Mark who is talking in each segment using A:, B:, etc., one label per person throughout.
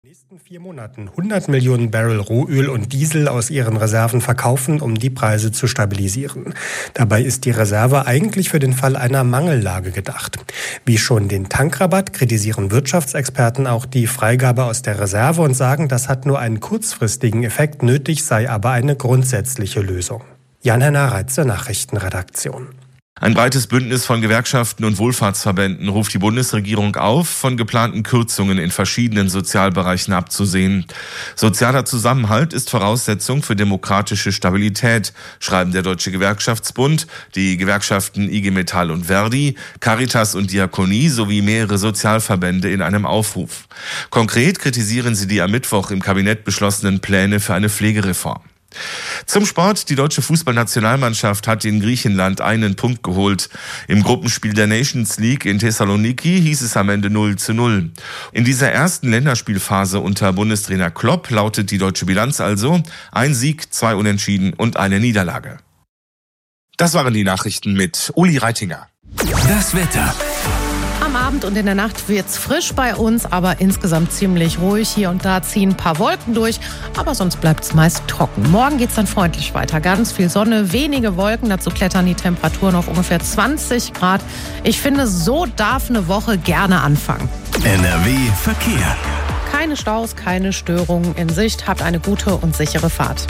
A: In den nächsten 4 Monaten 100 Millionen Barrel Rohöl und Diesel aus ihren Reserven verkaufen, um die Preise zu stabilisieren. Dabei ist die Reserve eigentlich für den Fall einer Mangellage gedacht. Wie schon den Tankrabatt kritisieren Wirtschaftsexperten auch die Freigabe aus der Reserve und sagen, das hat nur einen kurzfristigen Effekt, nötig sei aber eine grundsätzliche Lösung. Jan-Henner Reitz der Nachrichtenredaktion.
B: Ein breites Bündnis von Gewerkschaften und Wohlfahrtsverbänden ruft die Bundesregierung auf, von geplanten Kürzungen in verschiedenen Sozialbereichen abzusehen. Sozialer Zusammenhalt ist Voraussetzung für demokratische Stabilität, schreiben der Deutsche Gewerkschaftsbund, die Gewerkschaften IG Metall und Verdi, Caritas und Diakonie sowie mehrere Sozialverbände in einem Aufruf. Konkret kritisieren sie die am Mittwoch im Kabinett beschlossenen Pläne für eine Pflegereform. Zum Sport. Die deutsche Fußballnationalmannschaft hat in Griechenland einen Punkt geholt. Im Gruppenspiel der Nations League in Thessaloniki hieß es am Ende 0:0. In dieser ersten Länderspielphase unter Bundestrainer Klopp lautet die deutsche Bilanz also: 1 Sieg, 2 Unentschieden und eine Niederlage. Das waren die Nachrichten mit Uli Reitinger.
C: Das Wetter.
D: Am Abend und in der Nacht wird's frisch bei uns, aber insgesamt ziemlich ruhig. Hier und da ziehen ein paar Wolken durch, aber sonst bleibt's meist trocken. Morgen geht's dann freundlich weiter. Ganz viel Sonne, wenige Wolken. Dazu klettern die Temperaturen auf ungefähr 20 Grad. Ich finde, so darf eine Woche gerne anfangen.
C: NRW Verkehr.
D: Keine Staus, keine Störungen in Sicht. Habt eine gute und sichere Fahrt.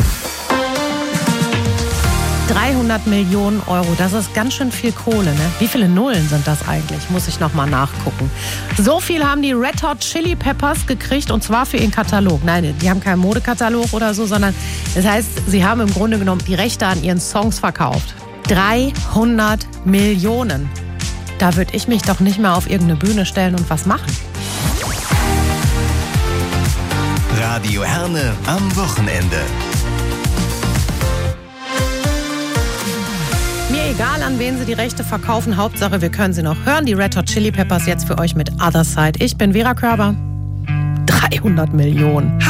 D: 300 Millionen Euro, das ist ganz schön viel Kohle, ne? Wie viele Nullen sind das eigentlich? Muss ich nochmal nachgucken. So viel haben die Red Hot Chili Peppers gekriegt, und zwar für ihren Katalog. Nein, die haben keinen Modekatalog oder so, sondern das heißt, sie haben im Grunde genommen die Rechte an ihren Songs verkauft. 300 Millionen. Da würde ich mich doch nicht mehr auf irgendeine Bühne stellen und was machen.
C: Radio Herne am Wochenende.
D: Mir egal, an wen sie die Rechte verkaufen. Hauptsache, wir können sie noch hören. Die Red Hot Chili Peppers jetzt für euch mit Other Side. Ich bin Vera Körber. 300 Millionen.